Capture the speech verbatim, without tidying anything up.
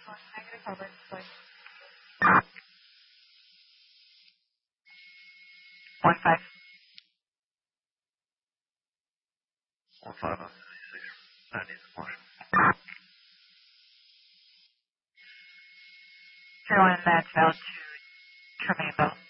One five. One five oh six. That needs a motion. Zero one, that's valid to Tremaine Bell.